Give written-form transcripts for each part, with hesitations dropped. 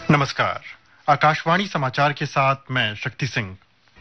नमस्कार। आकाशवाणी समाचार के साथ मैं शक्ति सिंह।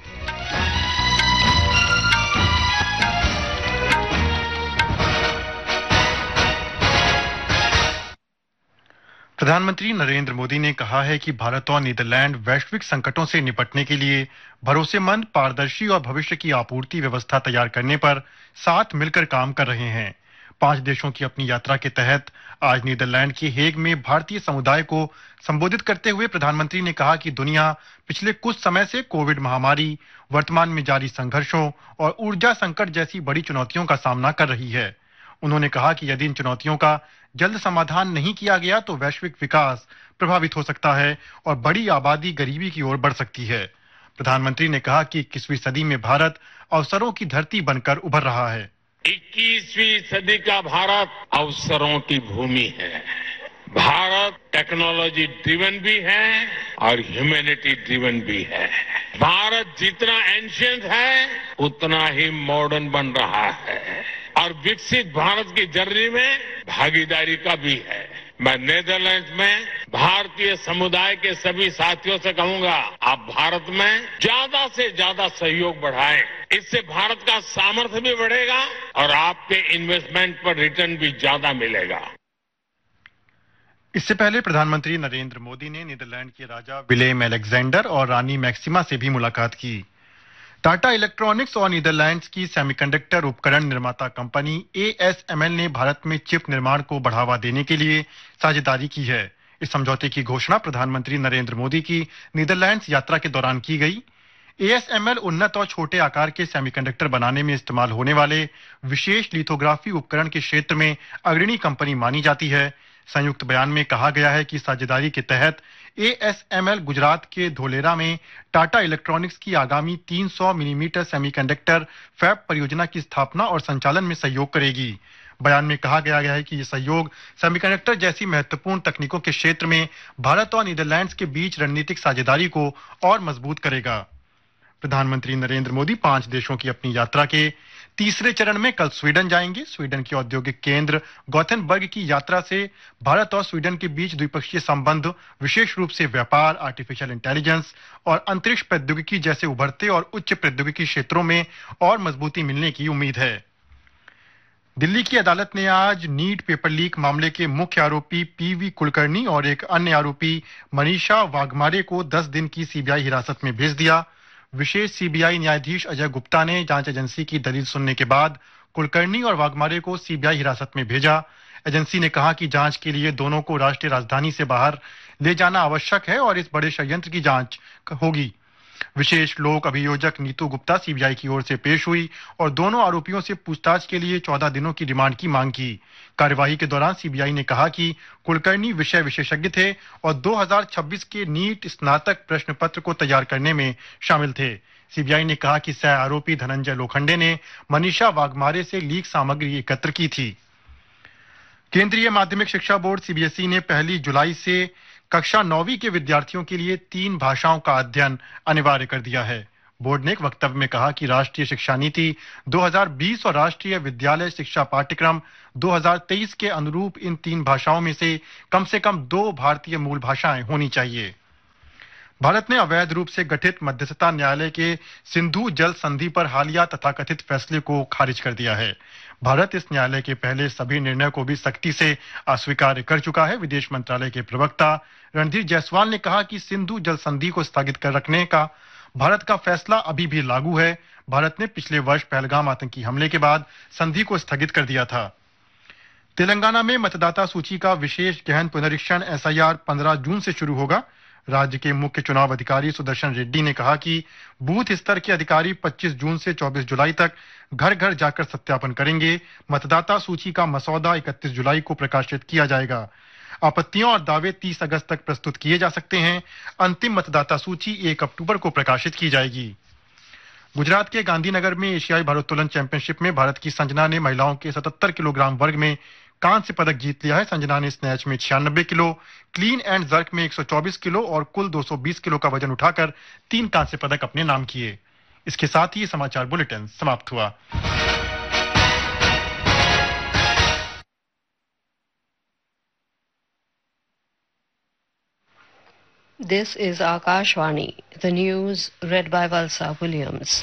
प्रधानमंत्री नरेंद्र मोदी ने कहा है कि भारत और नीदरलैंड वैश्विक संकटों से निपटने के लिए भरोसेमंद, पारदर्शी और भविष्य की आपूर्ति व्यवस्था तैयार करने पर साथ मिलकर काम कर रहे हैं। 5 देशों की अपनी यात्रा के तहत आज नीदरलैंड के हेग में भारतीय समुदाय को संबोधित करते हुए प्रधानमंत्री ने कहा कि दुनिया पिछले कुछ समय से कोविड महामारी, वर्तमान में जारी संघर्षों और ऊर्जा संकट जैसी बड़ी चुनौतियों का सामना कर रही है। उन्होंने कहा कि यदि इन चुनौतियों का जल्द समाधान नहीं किया गया तो वैश्विक विकास प्रभावित हो सकता है और बड़ी आबादी गरीबी की ओर बढ़ सकती है। प्रधानमंत्री ने कहा कि 21वीं सदी में भारत अवसरों की धरती बनकर उभर रहा है। 21वीं सदी का भारत अवसरों की भूमि है। भारत टेक्नोलॉजी ड्रिवन भी है और ह्यूमैनिटी ड्रिवन भी है। भारत जितना एंशिएंट है उतना ही मॉडर्न बन रहा है और विकसित भारत की जर्नी में भागीदारी का भी है। मैं नीदरलैंड्स में भारतीय समुदाय के सभी साथियों से कहूंगा, आप भारत में ज्यादा से ज्यादा सहयोग बढ़ाएं। इससे भारत का सामर्थ्य भी बढ़ेगा और आपके इन्वेस्टमेंट पर रिटर्न भी ज्यादा मिलेगा। इससे पहले प्रधानमंत्री नरेंद्र मोदी ने नीदरलैंड के राजा विलेम अलेक्जेंडर और रानी मैक्सिमा से भी मुलाकात की। टाटा इलेक्ट्रॉनिक्स और नीदरलैंड्स की सेमीकंडक्टर उपकरण निर्माता कंपनी ASML ने भारत में चिप निर्माण को बढ़ावा देने के लिए साझेदारी की है। इस समझौते की घोषणा प्रधानमंत्री नरेंद्र मोदी की नीदरलैंड्स यात्रा के दौरान की गई। ASML उन्नत और छोटे आकार के सेमीकंडक्टर बनाने में इस्तेमाल होने वाले विशेष लिथोग्राफी उपकरण के क्षेत्र में अग्रणी कंपनी मानी जाती है। संयुक्त बयान में कहा गया है कि साझेदारी के तहत ASML गुजरात के धोलेरा में टाटा इलेक्ट्रॉनिक्स की आगामी 300 मिलीमीटर सेमीकंडक्टर फैब परियोजना की स्थापना और संचालन में सहयोग करेगी। बयान में कहा गया है कि यह सहयोग सेमीकंडक्टर जैसी महत्वपूर्ण तकनीकों के क्षेत्र में भारत और नीदरलैंड्स के बीच रणनीतिक साझेदारी को और मजबूत करेगा। प्रधानमंत्री नरेंद्र मोदी 5 देशों की अपनी यात्रा के तीसरे चरण में कल स्वीडन जाएंगे। स्वीडन के औद्योगिक केंद्र गॉथेनबर्ग की यात्रा से भारत और स्वीडन के बीच द्विपक्षीय संबंध, विशेष रूप से व्यापार, आर्टिफिशियल इंटेलिजेंस और अंतरिक्ष प्रौद्योगिकी जैसे उभरते और उच्च प्रौद्योगिकी क्षेत्रों में और मजबूती मिलने की उम्मीद है। दिल्ली की अदालत ने आज नीट पेपर लीक मामले के मुख्य आरोपी PV कुलकर्णी और एक अन्य आरोपी मनीषा वाघमारे को 10 दिन की CBI हिरासत में भेज दिया। विशेष CBI न्यायाधीश अजय गुप्ता ने जांच एजेंसी की दलील सुनने के बाद कुलकर्णी और वाघमारे को CBI हिरासत में भेजा। एजेंसी ने कहा कि जांच के लिए दोनों को राष्ट्रीय राजधानी से बाहर ले जाना आवश्यक है और इस बड़े षड्यंत्र की जांच होगी। विशेष लोक अभियोजक नीतू गुप्ता CBI की ओर से पेश हुई और दोनों आरोपियों से पूछताछ के लिए 14 दिनों की रिमांड की मांग की। कार्यवाही के दौरान CBI ने कहा कि कुलकर्णी विषय विशेषज्ञ थे और 2026 के नीट स्नातक प्रश्न पत्र को तैयार करने में शामिल थे। CBI ने कहा कि सह आरोपी धनंजय लोखंडे ने मनीषा वाघमारे से लीक सामग्री एकत्र की थी। केंद्रीय माध्यमिक शिक्षा बोर्ड CBSE ने 1 जुलाई से कक्षा 9वीं के विद्यार्थियों के लिए 3 भाषाओं का अध्ययन अनिवार्य कर दिया है। बोर्ड ने एक वक्तव्य में कहा कि राष्ट्रीय शिक्षा नीति 2020 और राष्ट्रीय विद्यालय शिक्षा पाठ्यक्रम 2023 के अनुरूप इन 3 भाषाओं में से कम 2 भारतीय मूल भाषाएं होनी चाहिए। भारत ने अवैध रूप से गठित मध्यस्थता न्यायालय के सिंधु जल संधि पर हालिया तथाकथित फैसले को खारिज कर दिया है। भारत इस न्यायालय के पहले सभी निर्णय को भी सख्ती से अस्वीकार कर चुका है। विदेश मंत्रालय के प्रवक्ता रणधीर जायसवाल ने कहा कि सिंधु जल संधि को स्थगित कर रखने का भारत का फैसला अभी भी लागू है। भारत ने पिछले वर्ष पहलगाम आतंकी हमले के बाद संधि को स्थगित कर दिया था। तेलंगाना में मतदाता सूची का विशेष गहन पुनरीक्षण SIR 15 जून से शुरू होगा। राज्य के मुख्य चुनाव अधिकारी सुदर्शन रेड्डी ने कहा कि बूथ स्तर के अधिकारी 25 जून से 24 जुलाई तक घर घर जाकर सत्यापन करेंगे। मतदाता सूची का मसौदा 31 जुलाई को प्रकाशित किया जाएगा। आपत्तियां और दावे 30 अगस्त तक प्रस्तुत किए जा सकते हैं। अंतिम मतदाता सूची 1 अक्टूबर को प्रकाशित की जाएगी। गुजरात के गांधीनगर में एशियाई भारोत्तोलन चैंपियनशिप में भारत की संजना ने महिलाओं के 77 किलोग्राम वर्ग में कांस्य पदक जीत लिया है। संजना ने स्नैच में 96 किलो, क्लीन एंड जर्क में 124 किलो और कुल 220 किलो का वजन उठाकर 3 कांस्य पदक अपने नाम किए। इसके साथ ही समाचार बुलेटिन समाप्त हुआ। This is Akashvani, the news read by Valsa Williams.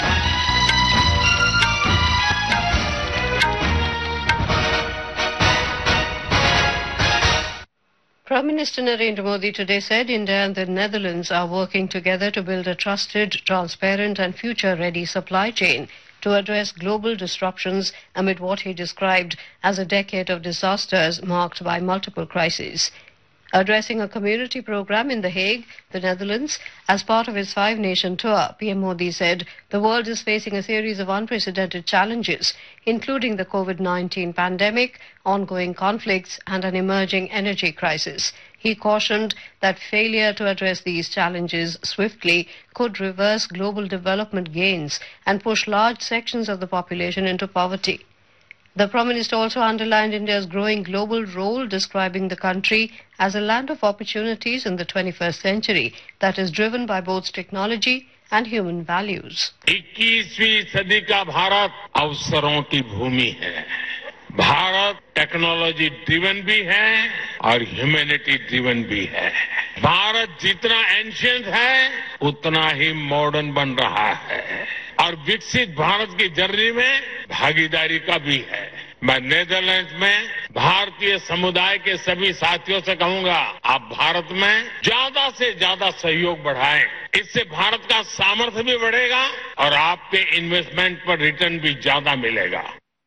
Prime Minister Narendra Modi today said India and the Netherlands are working together to build a trusted, transparent and future-ready supply chain to address global disruptions amid what he described as a decade of disasters marked by multiple crises. Addressing a community program in The Hague, the Netherlands, as part of his five-nation tour, PM Modi said the world is facing a series of unprecedented challenges, including the COVID-19 pandemic, ongoing conflicts, and an emerging energy crisis. He cautioned that failure to address these challenges swiftly could reverse global development gains and push large sections of the population into poverty. The Prime Minister also underlined India's growing global role, describing the country as a land of opportunities in the 21st century that is driven by both technology and human values. 21वीं सदी का भारत अवसरों की भूमि है। Bharat technology driven भी है और humanity driven भी है। भारत जितना एंशिएंट है उतना ही मॉडर्न बन रहा है और विकसित भारत की जर्नी में भागीदारी का भी है। मैं नेदरलैंड्स में भारतीय समुदाय के सभी साथियों से कहूंगा, आप भारत में ज्यादा से ज्यादा सहयोग बढ़ाएं। इससे भारत का सामर्थ्य भी बढ़ेगा और आपके इन्वेस्टमेंट पर रिटर्न भी ज्यादा मिलेगा।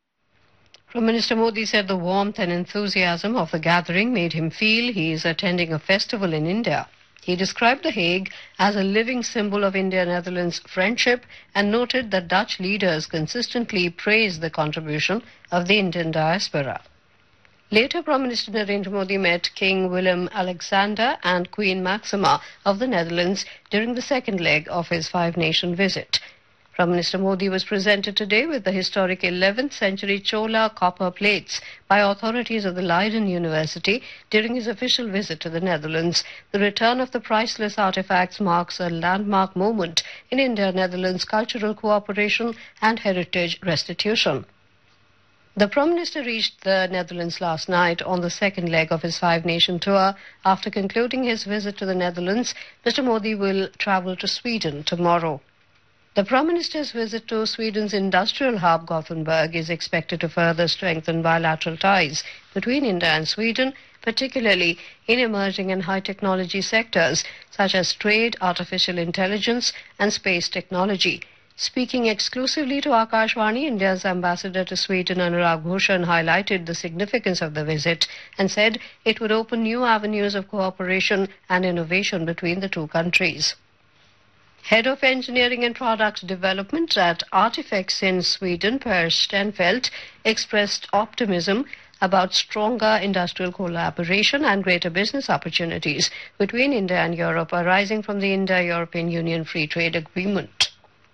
Prime Minister Modi said the warmth and enthusiasm of the gathering made him feel he is attending a festival in India. He described The Hague as a living symbol of India-Netherlands friendship and noted that Dutch leaders consistently praised the contribution of the Indian diaspora. Later, Prime Minister Narendra Modi met King Willem-Alexander and Queen Maxima of the Netherlands during the second leg of his five-nation visit. Prime Minister Modi was presented today with the historic 11th century Chola copper plates by authorities of the Leiden University during his official visit to the Netherlands. The return of the priceless artifacts marks a landmark moment in India-Netherlands cultural cooperation and heritage restitution. The Prime Minister reached the Netherlands last night on the second leg of his five-nation tour. After concluding his visit to the Netherlands, Mr. Modi will travel to Sweden tomorrow. The Prime Minister's visit to Sweden's industrial hub, Gothenburg, is expected to further strengthen bilateral ties between India and Sweden, particularly in emerging and high-technology sectors such as trade, artificial intelligence, and space technology. Speaking exclusively to Akashvani, India's ambassador to Sweden, Anurag Bhushan, highlighted the significance of the visit and said it would open new avenues of cooperation and innovation between the two countries. Head of Engineering and Product Development at Artifex in Sweden, Per Stenfeldt, expressed optimism about stronger industrial collaboration and greater business opportunities between India and Europe arising from the India-European Union Free Trade Agreement.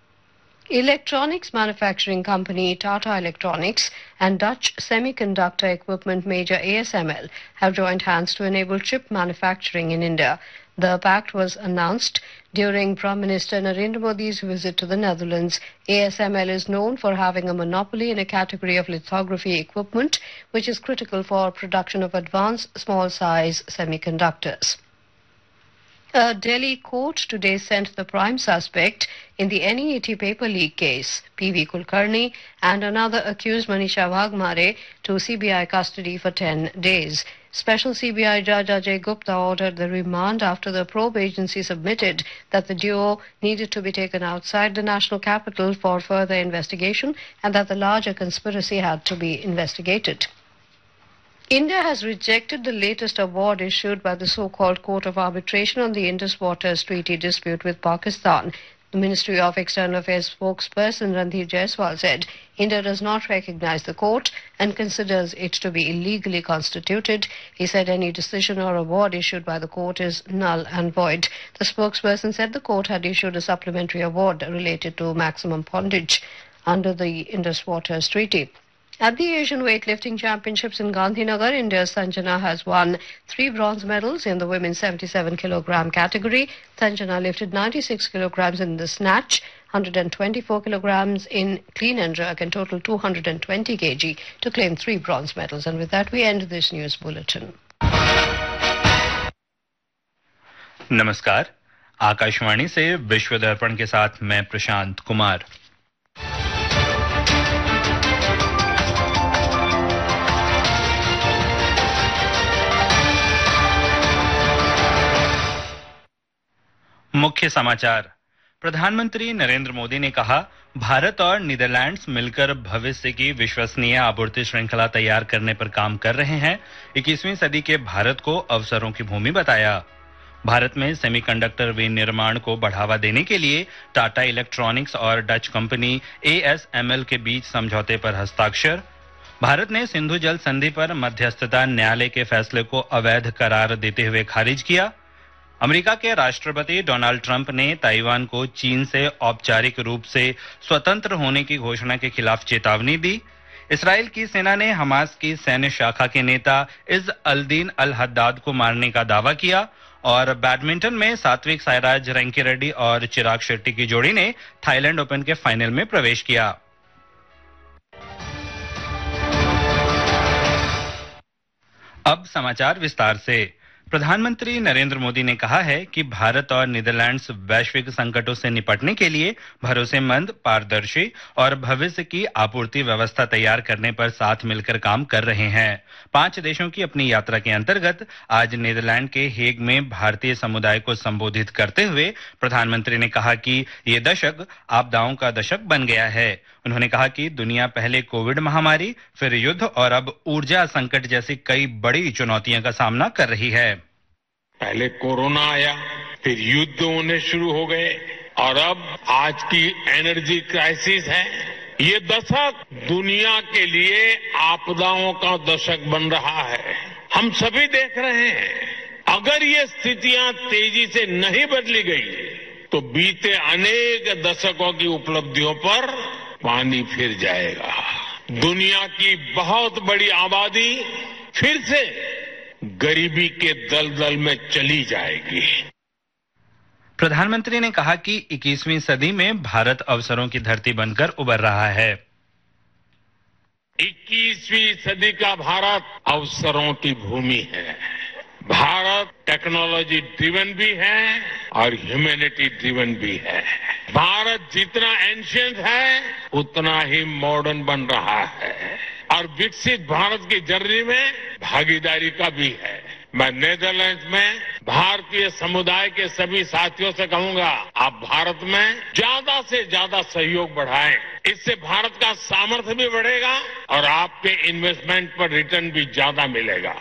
Electronics manufacturing company Tata Electronics and Dutch semiconductor equipment major ASML have joined hands to enable chip manufacturing in India. The pact was announced during Prime Minister Narendra Modi's visit to the Netherlands. ASML is known for having a monopoly in a category of lithography equipment, which is critical for production of advanced small-size semiconductors. A Delhi court today sent the prime suspect in the NEET paper leak case, P.V. Kulkarni, and another accused, Manisha Bhagmare, to CBI custody for 10 days. Special CBI Judge Ajay Gupta ordered the remand after the probe agency submitted that the duo needed to be taken outside the national capital for further investigation and that the larger conspiracy had to be investigated. India has rejected the latest award issued by the so-called Court of Arbitration on the Indus Waters Treaty dispute with Pakistan. The Ministry of External Affairs spokesperson Randhir Jaiswal said India does not recognize the court and considers it to be illegally constituted. He said any decision or award issued by the court is null and void. The spokesperson said the court had issued a supplementary award related to maximum bondage under the Indus Waters Treaty. At the Asian Weightlifting Championships in Gandhinagar, India's Sanjana has won 3 bronze medals in the women's 77 kilogram category. Sanjana lifted 96 kilograms in the snatch, 124 kilograms in clean and jerk, and total 220 kg to claim 3 bronze medals. And with that, we end this news bulletin. नमस्कार, आकाशवाणी से विश्व दर्पण के साथ मैं प्रशांत कुमार। मुख्य समाचार। प्रधानमंत्री नरेंद्र मोदी ने कहा, भारत और नीदरलैंड्स मिलकर भविष्य की विश्वसनीय आपूर्ति श्रृंखला तैयार करने पर काम कर रहे हैं। 21वीं सदी के भारत को अवसरों की भूमि बताया। भारत में सेमीकंडक्टर विनिर्माण को बढ़ावा देने के लिए टाटा इलेक्ट्रॉनिक्स और डच कंपनी ASML के बीच समझौते पर हस्ताक्षर। भारत ने सिंधु जल संधि पर मध्यस्थता न्यायालय के फैसले को अवैध करार देते हुए खारिज किया। अमेरिका के राष्ट्रपति डोनाल्ड ट्रंप ने ताइवान को चीन से औपचारिक रूप से स्वतंत्र होने की घोषणा के खिलाफ चेतावनी दी। इसराइल की सेना ने हमास की सैन्य शाखा के नेता इज़ अल-दीन अल-हद्दाद को मारने का दावा किया। और बैडमिंटन में सात्विक साईराज रैंकीरेड्डी और चिराग शेट्टी की जोड़ी ने थाईलैंड ओपन के फाइनल में प्रवेश किया। अब समाचार विस्तार से। प्रधानमंत्री नरेंद्र मोदी ने कहा है कि भारत और नीदरलैंड्स वैश्विक संकटों से निपटने के लिए भरोसेमंद, पारदर्शी और भविष्य की आपूर्ति व्यवस्था तैयार करने पर साथ मिलकर काम कर रहे हैं। 5 देशों की अपनी यात्रा के अंतर्गत आज नीदरलैंड के हेग में भारतीय समुदाय को संबोधित करते हुए प्रधानमंत्री ने कहा कि ये दशक आपदाओं का दशक बन गया है। उन्होंने कहा कि दुनिया पहले कोविड महामारी, फिर युद्ध और अब ऊर्जा संकट जैसी कई बड़ी चुनौतियों का सामना कर रही है। पहले कोरोना आया, फिर युद्ध होने शुरू हो गए और अब आज की एनर्जी क्राइसिस है। ये दशक दुनिया के लिए आपदाओं का दशक बन रहा है। हम सभी देख रहे हैं, अगर ये स्थितियां तेजी से नहीं बदली गई तो बीते अनेक दशकों की उपलब्धियों पर पानी फिर जाएगा। दुनिया की बहुत बड़ी आबादी फिर से गरीबी के दलदल में चली जाएगी। प्रधानमंत्री ने कहा कि 21वीं सदी में भारत अवसरों की धरती बनकर उभर रहा है। 21वीं सदी का भारत अवसरों की भूमि है। भारत टेक्नोलॉजी ड्रिवन भी है और ह्यूमैनिटी ड्रिवन भी है। भारत जितना एंशिएंट है उतना ही मॉडर्न बन रहा है और विकसित भारत की जर्नी में भागीदारी का भी है। मैं नेदरलैंड्स में भारतीय समुदाय के सभी साथियों से कहूंगा, आप भारत में ज्यादा से ज्यादा सहयोग बढ़ाएं। इससे भारत का सामर्थ्य भी बढ़ेगा और आपके इन्वेस्टमेंट पर रिटर्न भी ज्यादा मिलेगा।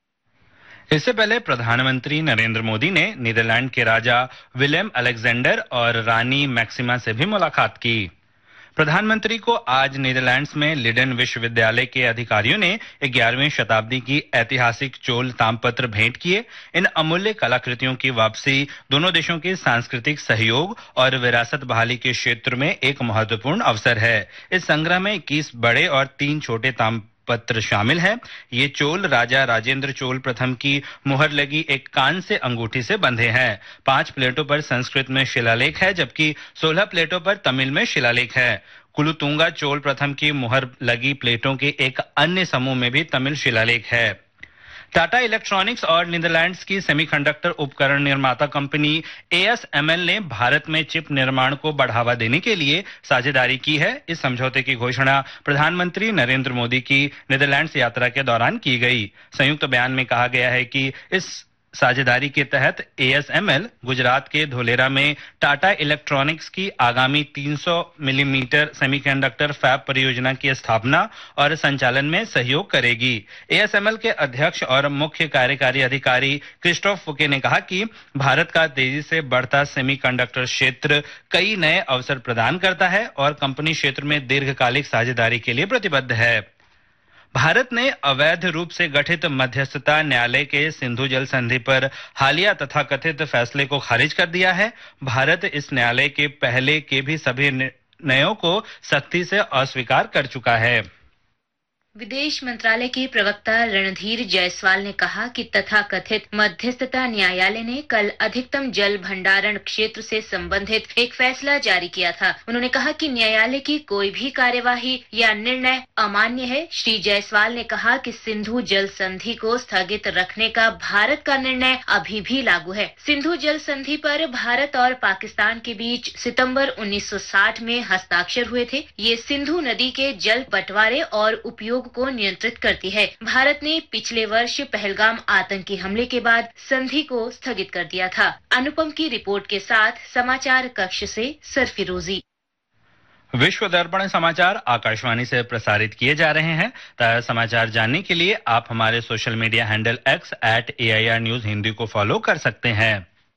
इससे पहले प्रधानमंत्री नरेंद्र मोदी ने नीदरलैंड के राजा विलेम अलेक्जेंडर और रानी मैक्सिमा से भी मुलाकात की। प्रधानमंत्री को आज नीदरलैंड्स में लीडेन विश्वविद्यालय के अधिकारियों ने 11वीं शताब्दी की ऐतिहासिक चोल ताम्रपत्र भेंट किए। इन अमूल्य कलाकृतियों की वापसी दोनों देशों के सांस्कृतिक सहयोग और विरासत बहाली के क्षेत्र में एक महत्वपूर्ण अवसर है। इस संग्रह में 21 बड़े और 3 छोटे ताम्रपत्र शामिल है। ये चोल राजा राजेंद्र चोल प्रथम की मुहर लगी एक कान से अंगूठी से बंधे हैं। 5 प्लेटों पर संस्कृत में शिलालेख है, जबकि 16 प्लेटों पर तमिल में शिलालेख है। कुलुतुंगा चोल प्रथम की मुहर लगी प्लेटों के एक अन्य समूह में भी तमिल शिलालेख है। टाटा इलेक्ट्रॉनिक्स और नीदरलैंड्स की सेमीकंडक्टर उपकरण निर्माता कंपनी ASML ने भारत में चिप निर्माण को बढ़ावा देने के लिए साझेदारी की है। इस समझौते की घोषणा प्रधानमंत्री नरेंद्र मोदी की नीदरलैंड्स यात्रा के दौरान की गई। संयुक्त बयान में कहा गया है कि इस साझेदारी के तहत ASML गुजरात के धोलेरा में टाटा इलेक्ट्रॉनिक्स की आगामी 300 मिलीमीटर सेमीकंडक्टर फैब परियोजना की स्थापना और संचालन में सहयोग करेगी। ASML के अध्यक्ष और मुख्य कार्यकारी अधिकारी क्रिस्टोफ फुके ने कहा कि भारत का तेजी से बढ़ता सेमीकंडक्टर क्षेत्र कई नए अवसर प्रदान करता है और कंपनी क्षेत्र में दीर्घकालिक साझेदारी के लिए प्रतिबद्ध है। भारत ने अवैध रूप से गठित मध्यस्थता न्यायालय के सिंधु जल संधि पर हालिया तथाकथित फैसले को खारिज कर दिया है। भारत इस न्यायालय के पहले के भी सभी निर्णयों को सख्ती से अस्वीकार कर चुका है। विदेश मंत्रालय के प्रवक्ता रणधीर जायसवाल ने कहा कि तथाकथित मध्यस्थता न्यायालय ने कल अधिकतम जल भंडारण क्षेत्र से संबंधित एक फैसला जारी किया था। उन्होंने कहा कि न्यायालय की कोई भी कार्यवाही या निर्णय अमान्य है। श्री जायसवाल ने कहा कि सिंधु जल संधि को स्थगित रखने का भारत का निर्णय अभी भी लागू है। सिंधु जल संधि पर भारत और पाकिस्तान के बीच सितंबर 1960 में हस्ताक्षर हुए थे। ये सिंधु नदी के जल बंटवारे और उपयोग को नियंत्रित करती है। भारत ने पिछले वर्ष पहलगाम आतंकी हमले के बाद संधि को स्थगित कर दिया था। अनुपम की रिपोर्ट के साथ समाचार कक्ष से सरफिरोजी। विश्व दर्पण समाचार आकाशवाणी से प्रसारित किए जा रहे हैं। ताजा समाचार जानने के लिए आप हमारे social media handle X @AIR News Hindi को फॉलो कर सकते हैं।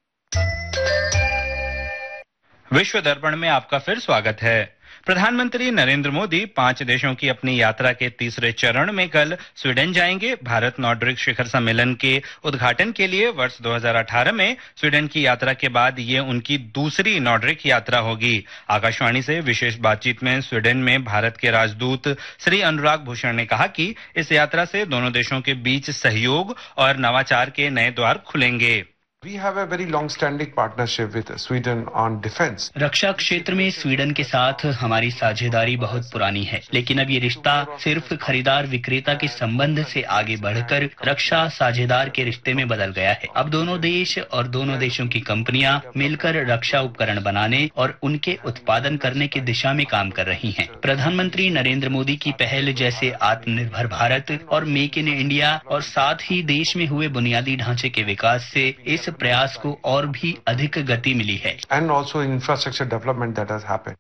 विश्व दर्पण में आपका फिर स्वागत है। प्रधानमंत्री नरेंद्र मोदी 5 देशों की अपनी यात्रा के तीसरे चरण में कल स्वीडन जाएंगे। भारत नॉर्डिक शिखर सम्मेलन के उद्घाटन के लिए वर्ष 2018 में स्वीडन की यात्रा के बाद ये उनकी दूसरी नॉर्डिक यात्रा होगी। आकाशवाणी से विशेष बातचीत में स्वीडन में भारत के राजदूत श्री अनुराग भूषण ने कहा कि इस यात्रा से दोनों देशों के बीच सहयोग और नवाचार के नए द्वार खुलेंगे। We have a very long-standing partnership with Sweden on defense. रक्षा क्षेत्र में स्वीडन के साथ हमारी साझेदारी बहुत पुरानी है, लेकिन अब ये रिश्ता सिर्फ खरीदार विक्रेता के संबंध से आगे बढ़कर रक्षा साझेदार के रिश्ते में बदल गया है। अब दोनों देश और दोनों देशों की कंपनियां मिलकर रक्षा उपकरण बनाने और उनके उत्पादन करने की दिशा में काम कर रही हैं। प्रधानमंत्री नरेंद्र मोदी की पहल जैसे आत्मनिर्भर भारत और मेक इन इंडिया और साथ ही देश में हुए बुनियादी ढांचे के विकास से इस प्रयास को और भी अधिक गति मिली है। And also infrastructure development that has happened.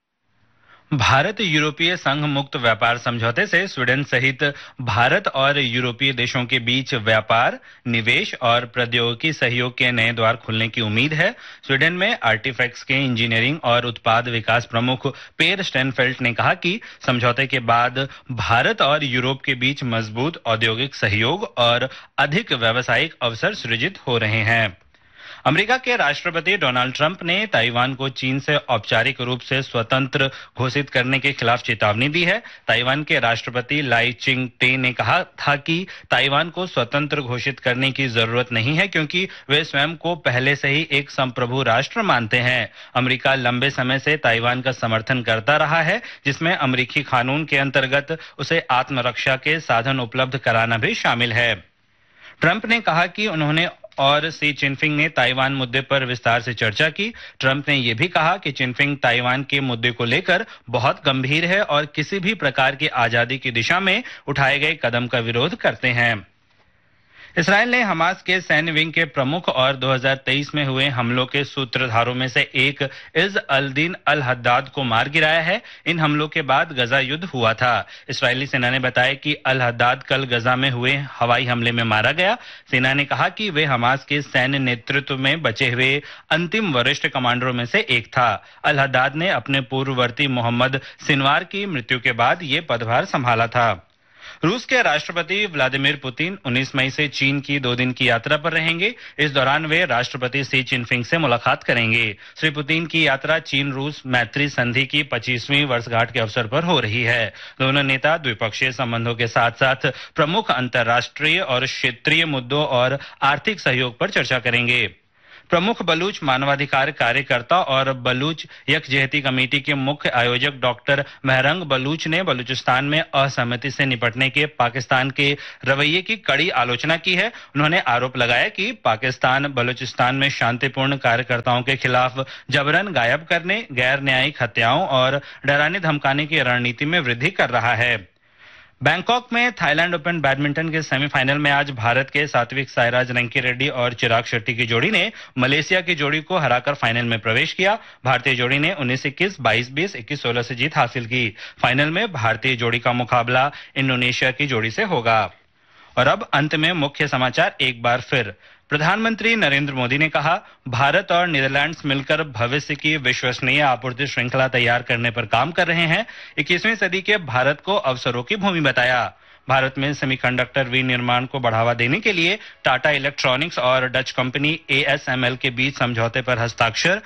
Bharat यूरोपीय संघ मुक्त व्यापार समझौते से स्वीडन सहित भारत और यूरोपीय देशों के बीच व्यापार, निवेश और प्रौद्योगिकी सहयोग के नए द्वार खुलने की उम्मीद है। स्वीडन में आर्टिफैक्ट्स के इंजीनियरिंग और उत्पाद विकास प्रमुख पेर स्टेनफेल्ट ने कहा कि समझौते के बाद भारत और यूरोप के बीच मजबूत औद्योगिक सहयोग और अधिक व्यावसायिक अवसर सृजित हो रहे हैं। अमेरिका के राष्ट्रपति डोनाल्ड ट्रंप ने ताइवान को चीन से औपचारिक रूप से स्वतंत्र घोषित करने के खिलाफ चेतावनी दी है। ताइवान के राष्ट्रपति लाई चिंग-ते ने कहा था कि ताइवान को स्वतंत्र घोषित करने की जरूरत नहीं है क्योंकि वे स्वयं को पहले से ही एक संप्रभु राष्ट्र मानते हैं। अमेरिका लंबे समय से ताइवान का समर्थन करता रहा है, जिसमें अमेरिकी कानून के अंतर्गत उसे आत्मरक्षा के साधन उपलब्ध कराना भी शामिल है। ट्रंप ने कहा कि उन्होंने और शी चिनफिंग ने ताइवान मुद्दे पर विस्तार से चर्चा की। ट्रंप ने यह भी कहा कि चिनफिंग ताइवान के मुद्दे को लेकर बहुत गंभीर है और किसी भी प्रकार की आजादी की दिशा में उठाए गए कदम का विरोध करते हैं। इसराइल ने हमास के सैन्य विंग के प्रमुख और 2023 में हुए हमलों के सूत्रधारों में से एक इज अल-दीन अल-हद्दाद को मार गिराया है। इन हमलों के बाद गजा युद्ध हुआ था। इस्राएली सेना ने बताया कि अल-हद्दाद कल गजा में हुए हवाई हमले में मारा गया। सेना ने कहा कि वे हमास के सैन्य नेतृत्व में बचे हुए अंतिम वरिष्ठ कमांडरों में से एक था। अल-हद्दाद ने अपने पूर्ववर्ती मोहम्मद सिनवार की मृत्यु के बाद ये पदभार संभाला था। रूस के राष्ट्रपति व्लादिमीर पुतिन 19 मई से चीन की 2 दिन की यात्रा पर रहेंगे। इस दौरान वे राष्ट्रपति शी चिनफिंग से मुलाकात करेंगे। श्री पुतिन की यात्रा चीन रूस मैत्री संधि की 25वीं वर्षगांठ के अवसर पर हो रही है। दोनों नेता द्विपक्षीय संबंधों के साथ साथ प्रमुख अंतर्राष्ट्रीय और क्षेत्रीय मुद्दों और आर्थिक सहयोग पर चर्चा करेंगे। प्रमुख बलूच मानवाधिकार कार्यकर्ता और बलूच यकजहती कमेटी के मुख्य आयोजक डॉक्टर महरंग बलूच ने बलूचिस्तान में असहमति से निपटने के पाकिस्तान के रवैये की कड़ी आलोचना की है। उन्होंने आरोप लगाया कि पाकिस्तान बलूचिस्तान में शांतिपूर्ण कार्यकर्ताओं के खिलाफ जबरन गायब करने, गैर न्यायिक हत्याओं और डराने धमकाने की रणनीति में वृद्धि कर रहा है। बैंकॉक में थाईलैंड ओपन बैडमिंटन के सेमीफाइनल में आज भारत के सात्विक साईराज रंकीरेड्डी और चिराग शेट्टी की जोड़ी ने मलेशिया की जोड़ी को हराकर फाइनल में प्रवेश किया। भारतीय जोड़ी ने 19-21, 22-20, 21-16 से जीत हासिल की। फाइनल में भारतीय जोड़ी का मुकाबला इंडोनेशिया की जोड़ी से होगा। और अब अंत में मुख्य समाचार एक बार फिर। प्रधानमंत्री नरेंद्र मोदी ने कहा, भारत और नीदरलैंड्स मिलकर भविष्य की विश्वसनीय आपूर्ति श्रृंखला तैयार करने पर काम कर रहे हैं। 21वीं सदी के भारत को अवसरों की भूमि बताया। भारत में सेमीकंडक्टर विनिर्माण को बढ़ावा देने के लिए टाटा इलेक्ट्रॉनिक्स और डच कंपनी ASML के बीच समझौते पर हस्ताक्षर।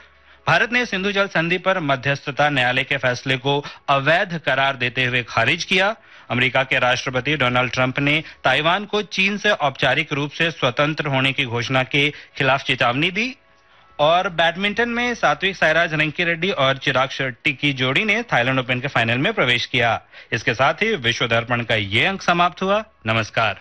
भारत ने सिंधु जल संधि पर मध्यस्थता न्यायालय के फैसले को अवैध करार देते हुए खारिज किया। अमेरिका के राष्ट्रपति डोनाल्ड ट्रंप ने ताइवान को चीन से औपचारिक रूप से स्वतंत्र होने की घोषणा के खिलाफ चेतावनी दी। और बैडमिंटन में सात्विक साईराज रंकीरेड्डी और चिराग शेट्टी की जोड़ी ने थाईलैंड ओपन के फाइनल में प्रवेश किया। इसके साथ ही विश्व दर्पण का ये अंक समाप्त हुआ। नमस्कार।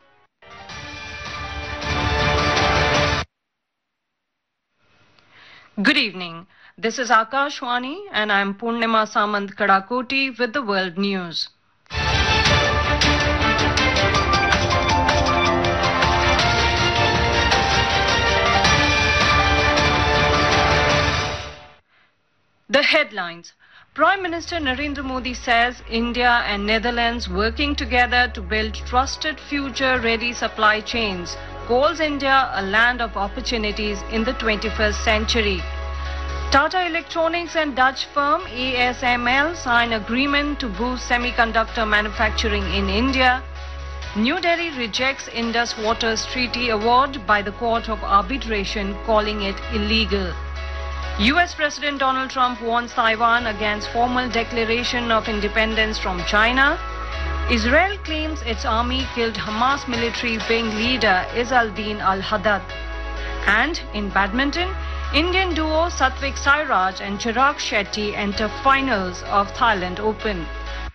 Good evening. This is Akashwani and I am Purnima Samant Kadakoti with the world news. The headlines. Prime Minister Narendra Modi says India and Netherlands working together to build trusted future-ready supply chains, calls India a land of opportunities in the 21st century. Tata Electronics and Dutch firm ASML sign agreement to boost semiconductor manufacturing in India. New Delhi rejects Indus Waters Treaty Award by the Court of Arbitration, calling it illegal. US President Donald Trump warns Taiwan against formal declaration of independence from China. Israel claims its army killed Hamas military wing leader Izz-al-Din al-Haddad. And in badminton, Indian duo Satvik Sairaj and Chirag Shetty enter finals of Thailand Open.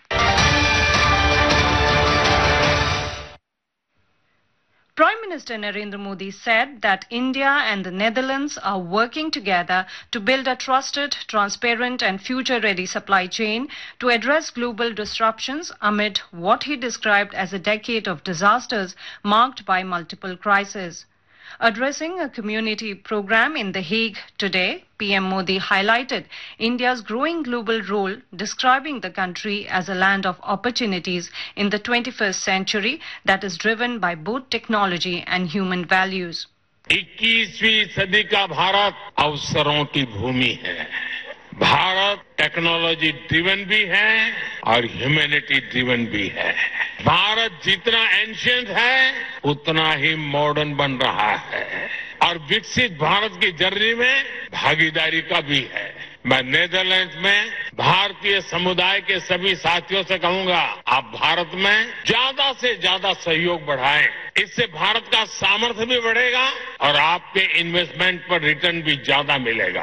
Prime Minister Narendra Modi said that India and the Netherlands are working together to build a trusted, transparent and future-ready supply chain to address global disruptions amid what he described as a decade of disasters marked by multiple crises. Addressing a community program in The Hague today, PM Modi highlighted India's growing global role, describing the country as a land of opportunities in the 21st century that is driven by both technology and human values. 21वीं सदी का भारत अवसरों की भूमि है। Bharat technology driven भी है और humanity driven भी है। भारत जितना एंशिएंट है उतना ही मॉडर्न बन रहा है और विकसित भारत की जर्नी में भागीदारी का भी है। मैं नीदरलैंड्स में भारतीय समुदाय के सभी साथियों से कहूंगा, आप भारत में ज्यादा से ज्यादा सहयोग बढ़ाएं। इससे भारत का सामर्थ्य भी बढ़ेगा और आपके इन्वेस्टमेंट पर रिटर्न भी ज्यादा मिलेगा।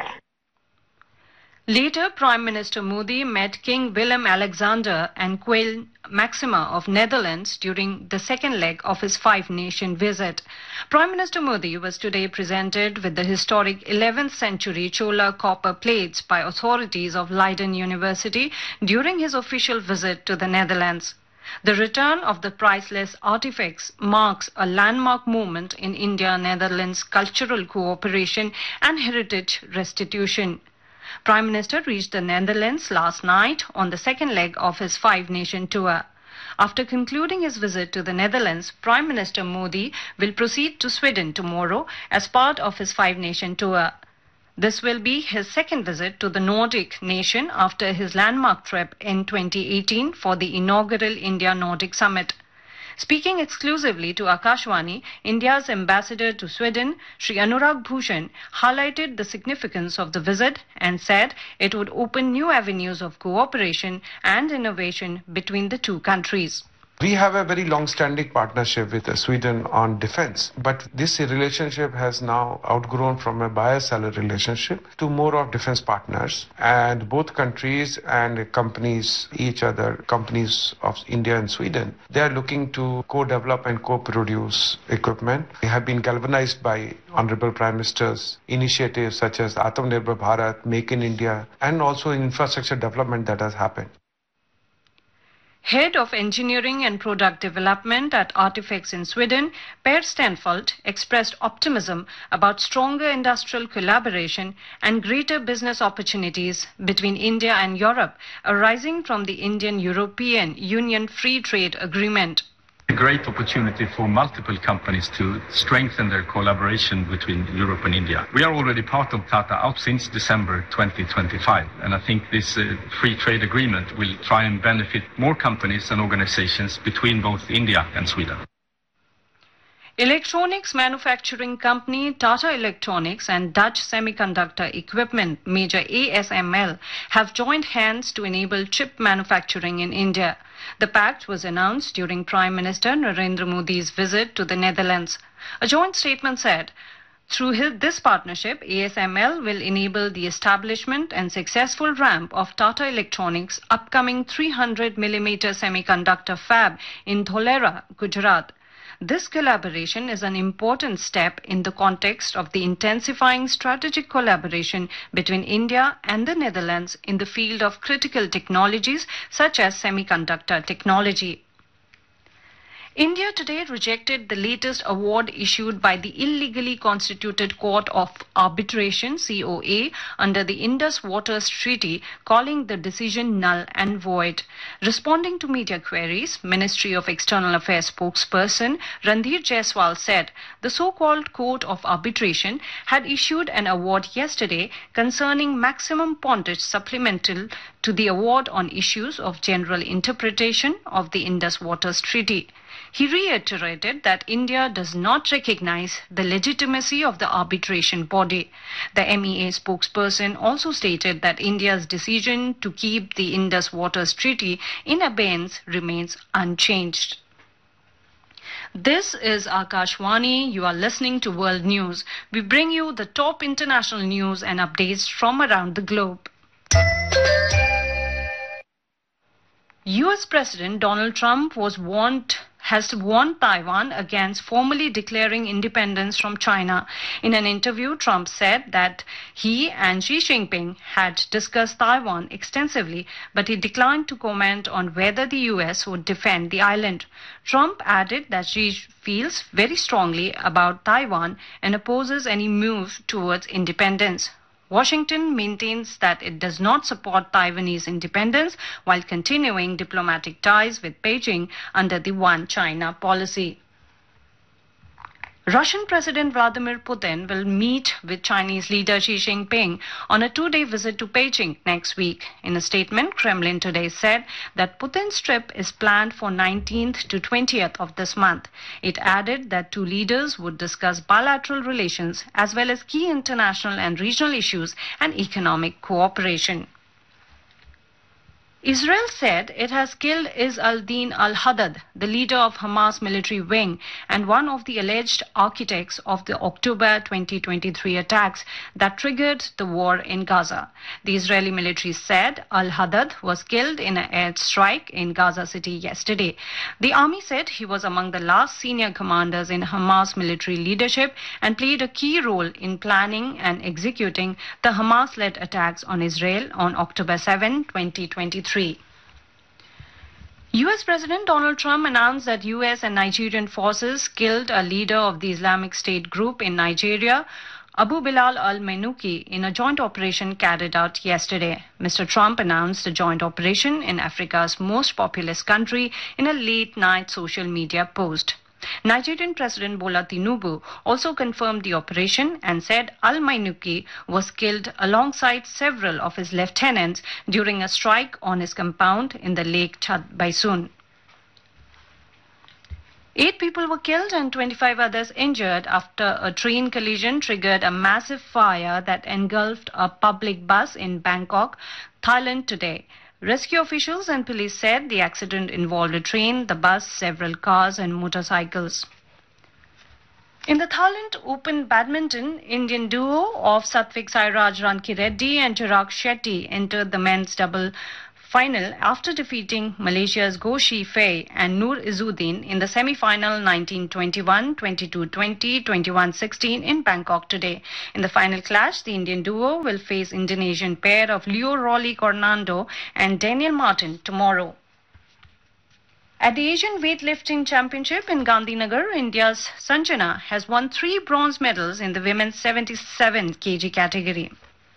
Later, Prime Minister Modi met King Willem-Alexander and Queen Maxima of Netherlands during the second leg of his five-nation visit. Prime Minister Modi was today presented with the historic 11th century Chola copper plates by authorities of Leiden University during his official visit to the Netherlands. The return of the priceless artifacts marks a landmark moment in India-Netherlands cultural cooperation and heritage restitution. Prime Minister reached the Netherlands last night on the second leg of his five-nation tour. After concluding his visit to the Netherlands, Prime Minister Modi will proceed to Sweden tomorrow as part of his five-nation tour. This will be his second visit to the Nordic nation after his landmark trip in 2018 for the inaugural India-Nordic Summit. Speaking exclusively to Akashwani, India's ambassador to Sweden, Sri Anurag Bhushan, highlighted the significance of the visit and said it would open new avenues of cooperation and innovation between the two countries. We have a very long-standing partnership with Sweden on defense, but this relationship has now outgrown from a buyer-seller relationship to more of defense partners. And both countries and companies, each other, companies of India and Sweden, they are looking to co-develop and co-produce equipment. They have been galvanized by Honorable Prime Minister's initiatives such as Atmanirbhar Bharat, Make in India, and also infrastructure development that has happened. Head of Engineering and Product Development at Artifacts in Sweden, Per Stenfeldt, expressed optimism about stronger industrial collaboration and greater business opportunities between India and Europe arising from the Indian-European Union Free Trade Agreement. A great opportunity for multiple companies to strengthen their collaboration between Europe and India. We are already part of Tata out since December 2025, and I think this free trade agreement will try and benefit more companies and organizations between both India and Sweden. Electronics manufacturing company Tata Electronics and Dutch Semiconductor Equipment major ASML have joined hands to enable chip manufacturing in India. The pact was announced during Prime Minister Narendra Modi's visit to the Netherlands. A joint statement said, through this partnership, ASML will enable the establishment and successful ramp of Tata Electronics' upcoming 300mm semiconductor fab in Dholera, Gujarat. This collaboration is an important step in the context of the intensifying strategic collaboration between India and the Netherlands in the field of critical technologies such as semiconductor technology. India today rejected the latest award issued by the illegally constituted Court of Arbitration (COA) under the Indus Waters Treaty, calling the decision null and void. Responding to media queries, Ministry of External Affairs spokesperson Randhir Jaiswal said the so-called Court of Arbitration had issued an award yesterday concerning maximum pontage supplemental to the award on issues of general interpretation of the Indus Waters Treaty. He reiterated that India does not recognize the legitimacy of the arbitration body. The MEA spokesperson also stated that India's decision to keep the Indus Waters Treaty in abeyance remains unchanged. This is Akashwani. You are listening to World News. We bring you the top international news and updates from around the globe. US President Donald Trump has warned Taiwan against formally declaring independence from China. In an interview, Trump said that he and Xi Jinping had discussed Taiwan extensively, but he declined to comment on whether the US would defend the island. Trump added that Xi feels very strongly about Taiwan and opposes any move towards independence. Washington maintains that it does not support Taiwanese independence while continuing diplomatic ties with Beijing under the One China policy. Russian President Vladimir Putin will meet with Chinese leader Xi Jinping on a two-day visit to Beijing next week. In a statement, Kremlin today said that Putin's trip is planned for 19th to 20th of this month. It added that two leaders would discuss bilateral relations as well as key international and regional issues and economic cooperation. Israel said it has killed Izz al-Din al-Haddad, the leader of Hamas military wing and one of the alleged architects of the October 2023 attacks that triggered the war in Gaza. The Israeli military said al-Haddad was killed in an airstrike in Gaza City yesterday. The army said he was among the last senior commanders in Hamas military leadership and played a key role in planning and executing the Hamas-led attacks on Israel on October 7, 2023. US President Donald Trump announced that US and Nigerian forces killed a leader of the Islamic State group in Nigeria, Abu Bilal al-Mainouki, in a joint operation carried out yesterday. Mr. Trump announced the joint operation in Africa's most populous country in a late-night social media post. Nigerian President Bola Tinubu also confirmed the operation and said al-Mainouki was killed alongside several of his lieutenants during a strike on his compound in the Lake Chad Baisun. 8 people were killed and 25 others injured after a train collision triggered a massive fire that engulfed a public bus in Bangkok, Thailand today. Rescue officials and police said the accident involved a train, the bus, several cars and motorcycles. In the Thailand Open Badminton, Indian duo of Satvik Sairaj Rankireddy and Chirag Shetty entered the men's double final after defeating Malaysia's Goh Shi Fei and Noor Izzuddin in the semi-final 19-21, 22-20, 21-16 in Bangkok today. In the final clash, the Indian duo will face Indonesian pair of Leo Rolly Cornando and Daniel Martin tomorrow. At the Asian Weightlifting Championship in Gandhinagar, India's Sanjana has won 3 bronze medals in the women's 77 kg category.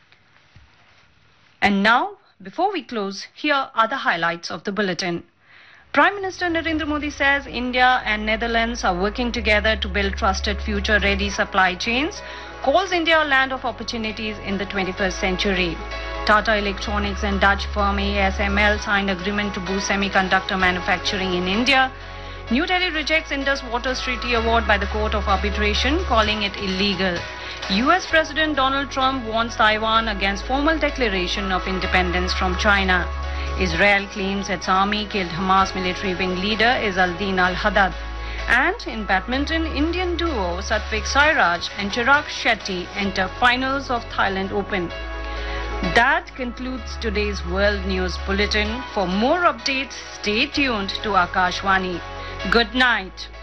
And now, before we close, here are the highlights of the bulletin. Prime Minister Narendra Modi says India and Netherlands are working together to build trusted future-ready supply chains, calls India a land of opportunities in the 21st century. Tata Electronics and Dutch firm ASML signed agreement to boost semiconductor manufacturing in India. New Delhi rejects Indus Waters Treaty Award by the Court of Arbitration, calling it illegal. US President Donald Trump warns Taiwan against formal declaration of independence from China. Israel claims its army killed Hamas military wing leader Izzeldin al-Haddad. And in badminton, Indian duo Satvik Sairaj and Chirag Shetty enter finals of Thailand Open. That concludes today's World News Bulletin. For more updates, stay tuned to Akashvani. Good night.